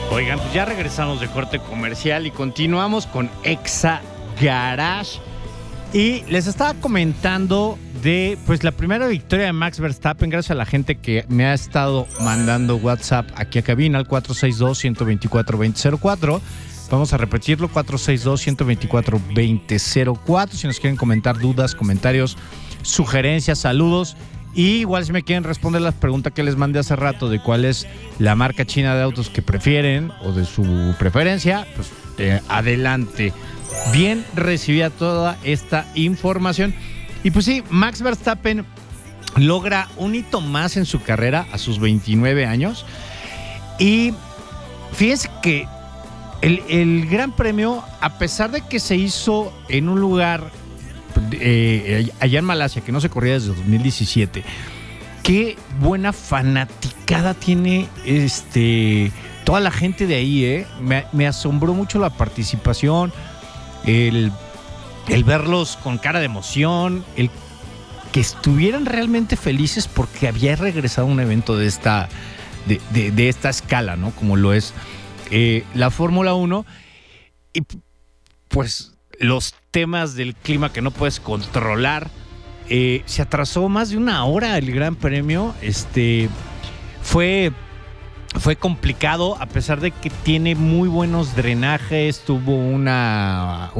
Oigan, pues ya regresamos de corte comercial y continuamos con Exa Garage. Y les estaba comentando de pues la primera victoria de Max Verstappen, gracias a la gente que me ha estado mandando WhatsApp aquí a cabina al 462-124-2004. Vamos a repetirlo, 462-124-2004. Si nos quieren comentar dudas, comentarios, sugerencias, saludos. Y igual si me quieren responder las preguntas que les mandé hace rato de cuál es la marca china de autos que prefieren o de su preferencia, pues adelante. Bien recibida toda esta información. Y pues sí, Max Verstappen logra un hito más en su carrera a sus 29 años. Y fíjense que el Gran Premio, a pesar de que se hizo en un lugar allá en Malasia, que no se corría desde 2017, qué buena fanaticada tiene toda la gente de ahí, me asombró mucho la participación, el verlos con cara de emoción, el que estuvieran realmente felices porque había regresado un evento de esta escala, ¿no? Como lo es la Fórmula 1. Y pues los temas del clima que no puedes controlar. Se atrasó más de una hora el Gran Premio. Fue complicado, a pesar de que tiene muy buenos drenajes. Tuvo una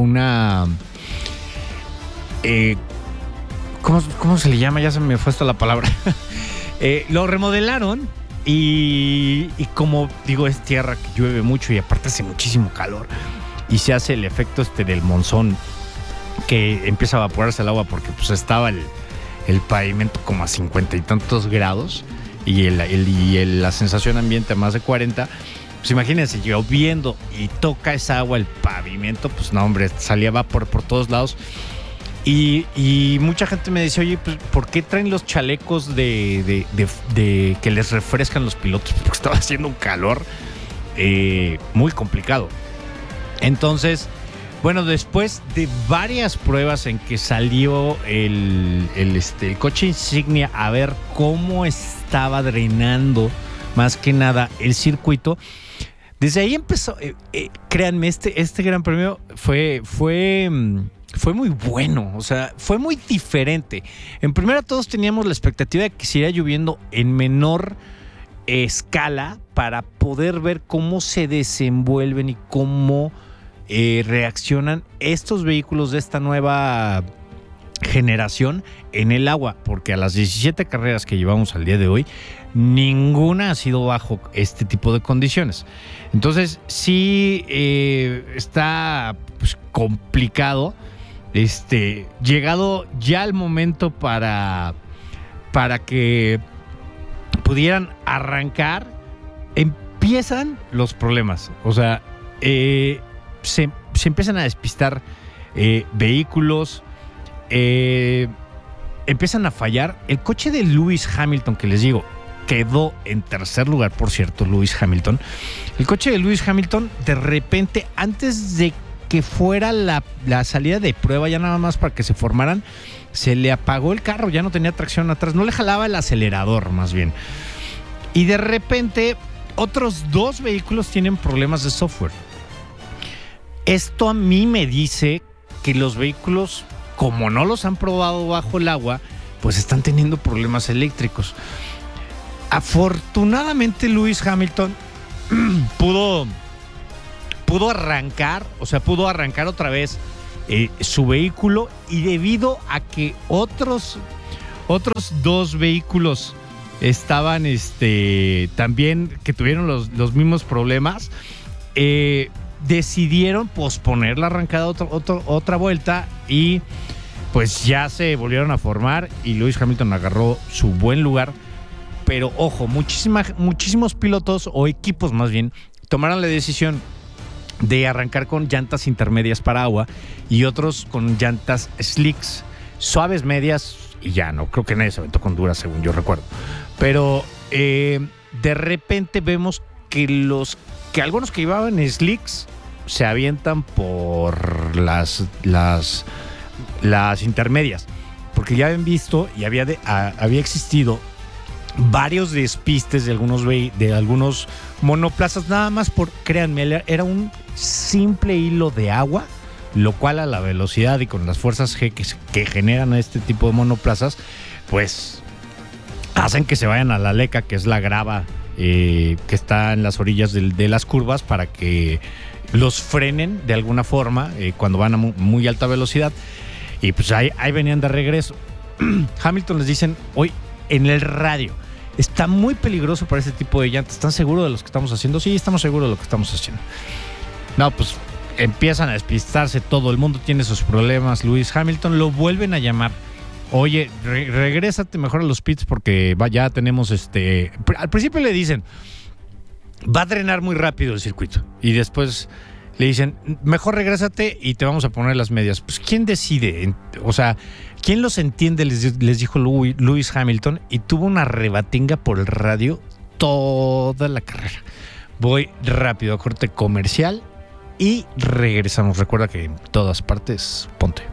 ¿cómo se le llama? Ya se me fue esta la palabra. Lo remodelaron y como digo, es tierra que llueve mucho y aparte hace muchísimo calor. Y se hace el efecto del monzón, que empieza a evaporarse el agua porque pues estaba el pavimento como a 50 y tantos grados y la sensación ambiente a más de 40. Pues imagínense, lloviendo y toca esa agua el pavimento, pues no, hombre, salía vapor por todos lados. Y mucha gente me dice, oye, pues ¿por qué traen los chalecos de que les refrescan los pilotos? Porque estaba haciendo un calor muy complicado. Entonces, bueno, después de varias pruebas en que salió el coche insignia a ver cómo estaba drenando más que nada el circuito, desde ahí empezó, créanme, este Gran Premio fue muy bueno, o sea, fue muy diferente. En primera, todos teníamos la expectativa de que siguiera lloviendo en menor escala para poder ver cómo se desenvuelven y cómo reaccionan estos vehículos de esta nueva generación en el agua, porque a las 17 carreras que llevamos al día de hoy, ninguna ha sido bajo este tipo de condiciones. Entonces sí está pues complicado. Llegado ya el momento para que pudieran arrancar, empiezan los problemas. O sea, se empiezan a despistar vehículos, empiezan a fallar. El coche de Lewis Hamilton, que les digo, quedó en tercer lugar, por cierto, Lewis Hamilton. El coche de Lewis Hamilton, de repente, antes de que fuera la salida de prueba, ya nada más para que se formaran, se le apagó el carro, ya no tenía tracción atrás, no le jalaba el acelerador más bien. Y de repente, otros dos vehículos tienen problemas de software. Esto a mí me dice que los vehículos, como no los han probado bajo el agua, pues están teniendo problemas eléctricos. Afortunadamente Lewis Hamilton pudo arrancar, o sea, pudo arrancar otra vez su vehículo, y debido a que otros dos vehículos estaban también que tuvieron los mismos problemas, decidieron posponer la arrancada otra vuelta, y pues ya se volvieron a formar y Lewis Hamilton agarró su buen lugar. Pero ojo, muchísimos pilotos o equipos más bien tomaron la decisión de arrancar con llantas intermedias para agua y otros con llantas slicks, suaves, medias, y ya no, creo que nadie se aventó con duras, según yo recuerdo. Pero de repente vemos que algunos que llevaban slicks se avientan por las intermedias, porque ya habían visto y había existido varios despistes de algunos monoplazas, nada más créanme, era un simple hilo de agua, lo cual a la velocidad y con las fuerzas G que generan este tipo de monoplazas, pues hacen que se vayan a la leca, que es la grava que está en las orillas de las curvas, para que los frenen de alguna forma cuando van a muy alta velocidad. Y pues ahí venían de regreso. Hamilton les dicen hoy en el radio: está muy peligroso para este tipo de llantas. ¿Están seguros de lo que estamos haciendo? Sí, estamos seguros de lo que estamos haciendo. No, pues empiezan a despistarse todo. El mundo tiene sus problemas. Lewis Hamilton lo vuelven a llamar. Oye, regrésate mejor a los pits porque ya tenemos Al principio le dicen, va a drenar muy rápido el circuito. Y después le dicen, mejor regrésate y te vamos a poner las medias. Pues, ¿quién decide? O sea, ¿quién los entiende? Les dijo Lewis Hamilton, y tuvo una rebatinga por el radio toda la carrera. Voy rápido a corte comercial y regresamos. Recuerda que en todas partes, ponte.